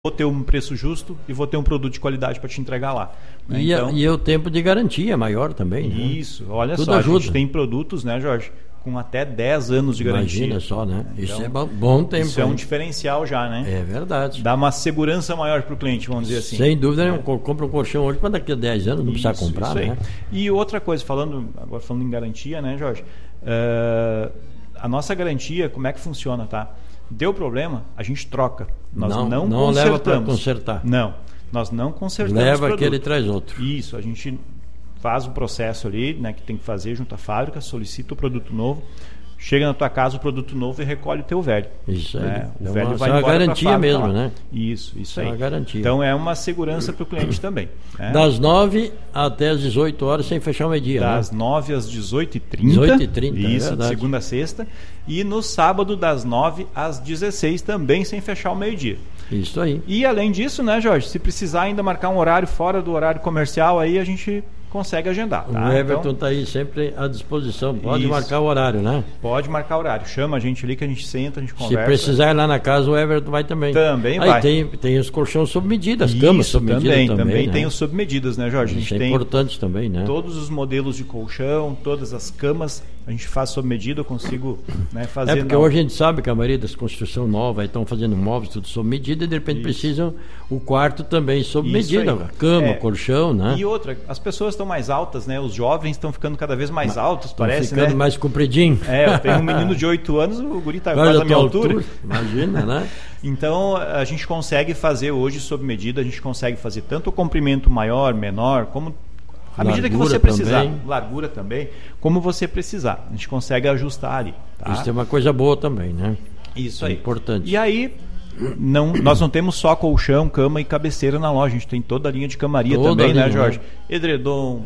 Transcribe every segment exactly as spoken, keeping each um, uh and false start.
vou ter um preço justo e vou ter um produto de qualidade para te entregar lá. Né? E, então, a, e o tempo de garantia maior também. Isso, né? Olha Tudo só, ajuda. A gente tem produtos, né, Jorge, com até dez anos de garantia. Imagina só, né? Então, isso é bom, bom tempo. Isso é um hein? diferencial já, né? É verdade. Dá uma segurança maior para o cliente, vamos dizer assim. Sem dúvida, é. né? Compra um colchão hoje para daqui a dez anos não isso, precisar comprar, isso aí. né? E outra coisa, falando agora falando em garantia, né, Jorge? Uh, a nossa garantia, como é que funciona, tá? Deu problema, a gente troca. Nós não, não, não não leva para consertamos. consertar. Não, nós não consertamos. Leva produto. aquele e traz outro. Isso, a gente faz o processo ali, né, que tem que fazer junto à fábrica, solicita o produto novo, chega na tua casa o produto novo e recolhe o teu velho. Isso aí. Né? O é velho uma, vai é uma embora garantia pra fábrica, mesmo, lá. né? Isso, isso é aí. uma garantia. Então é uma segurança para o cliente também. Né? Das nove até as dezoito horas sem fechar o meio-dia. Das né? nove às dezoito e trinta. dezoito e trinta, Isso, é de segunda a sexta. E no sábado, das nove às dezesseis, também sem fechar o meio-dia. Isso aí. E além disso, né, Jorge, se precisar ainda marcar um horário fora do horário comercial, aí a gente consegue agendar. Tá? O Everton está então, aí sempre à disposição. Pode isso. marcar o horário, né? Pode marcar o horário. Chama a gente ali que a gente senta, a gente Se conversa. precisar ir lá na casa, o Everton vai também. Também aí vai. Tem, tem os colchões sob medida, as Isso, camas sob medida também. também. Também né? tem os sob medidas, né, Jorge? A gente Isso é tem importante também, né? todos os modelos de colchão, todas as camas, a gente faz sob medida, eu consigo né, fazer... É porque na... hoje a gente sabe que a maioria das construções novas estão fazendo móveis tudo sob medida e de repente Isso. precisam o quarto também sob Isso medida, aí. a cama, É. colchão, né? E outra, as pessoas estão mais altas, né? Os jovens estão ficando cada vez mais altos, Estão parece, ficando né? mais compridinho. É, eu tenho um menino de oito anos, o guri tá Quase quase a a minha tua altura. altura. Imagina, né? Então, a gente consegue fazer hoje sob medida, a gente consegue fazer tanto o comprimento maior, menor, como à medida que você precisar. Também. Largura também, como você precisar. A gente consegue ajustar ali. Tá? Isso é uma coisa boa também, né? Isso é aí. importante. E aí, não, nós não temos só colchão, cama e cabeceira na loja. A gente tem toda a linha de camaria Toda também, linha, né, Jorge? né? Edredom,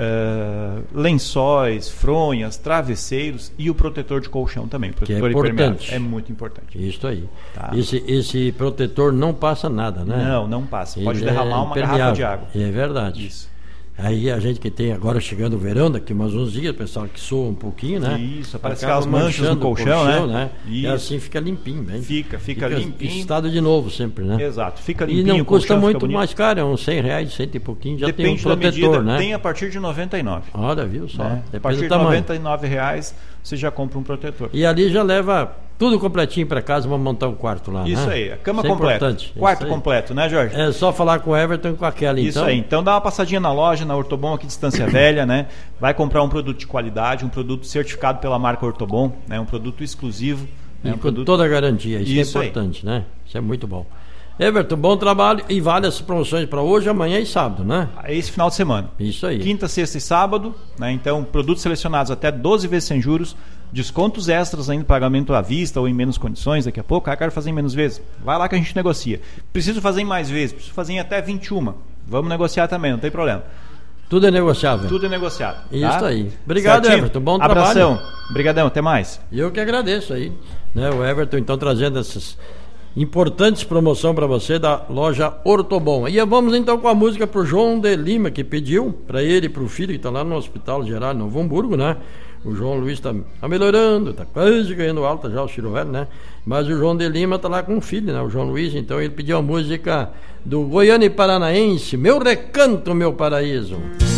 uh, lençóis, fronhas, travesseiros e o protetor de colchão também. O protetor Que é impermeável. importante. É muito importante. Isso aí. Tá. Esse, esse protetor não passa nada, né? Não, não passa. Pode Ele derramar é uma garrafa de água. É verdade. Isso. Aí a gente que tem agora chegando o verão, daqui mais uns dias, o pessoal que soa um pouquinho, né? Isso, aparece Acaba aquelas manchas no manchando o colchão, né? né? E Isso. assim fica limpinho, bem. Fica, fica, fica limpinho. estado de novo sempre, né? Exato, fica E limpinho. não o custa colchão muito fica mais caro, é uns cem reais, cento e pouquinho, já Depende tem um protetor, da medida, né? tem a partir de noventa e nove. Olha, viu só? Né? A Depende partir do de tamanho. noventa e nove reais você já compra um protetor. E ali já leva tudo completinho para casa para montar um quarto lá, Isso né? aí, a cama Isso é completa, importante. quarto Isso aí. completo, né, Jorge? É só falar com o Everton e com aquela, Isso então. aí, então dá uma passadinha na loja, na Ortobon aqui de Estância Velha, né? Vai comprar um produto de qualidade, um produto certificado pela marca Ortobon, né? Um produto exclusivo. E né? um com produto... toda a garantia, isso, Isso é aí. importante, né? Isso é muito bom. Everton, bom trabalho e vale as promoções para hoje, amanhã e sábado, né? Esse final de semana. Isso aí. Quinta, sexta e sábado, né? Então, produtos selecionados até doze vezes sem juros, descontos extras ainda, pagamento à vista ou em menos condições daqui a pouco. Ah, quero fazer em menos vezes. Vai lá que a gente negocia. Preciso fazer em mais vezes, preciso fazer em até vinte e uma. Vamos negociar também, não tem problema. Tudo é negociável. Tudo é negociado. Isso tá? aí. Obrigado, Certinho? Everton. Bom Abração. trabalho. Obrigadão, até mais. E eu que agradeço aí, né? O Everton então trazendo essas importantes promoções para você da loja Ortobon. E vamos então com a música pro João de Lima, que pediu para ele e para o filho que está lá no Hospital Geral de Novo Hamburgo, né? O João Luiz está tá melhorando, está quase ganhando alta já, o Ciro Velho, né? Mas o João de Lima está lá com o filho, né? O João Luiz, então ele pediu a música do Goiânia e Paranaense, Meu Recanto, Meu Paraíso.